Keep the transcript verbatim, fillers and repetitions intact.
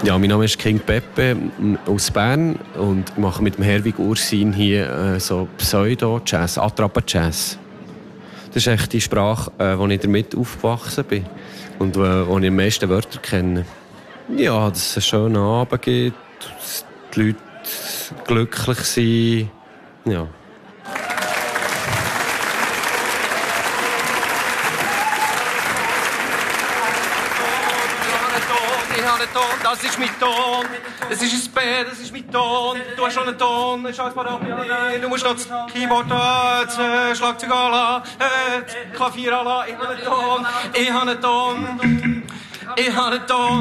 Ja, mein Name ist King Pepe aus Bern und ich mache mit dem Herwig Ursin hier äh, so Pseudo-Jazz, Attrapa-Jazz. Das ist echt die Sprache, äh, wo ich damit aufgewachsen bin und äh, wo ich die meisten Wörter kenne. Ja, dass es einen schönen Abend gibt, dass die Leute glücklich sind. Ja. Das ist mein Ton, das ist ein B, das ist mein Ton, du hast schon einen Ton, das ist alles Parapluie, du musst noch das Keyboard an, das äh, Schlagzeug an, äh, das Klavier an, ich habe einen Ton, ich habe einen Ton, ich habe einen Ton.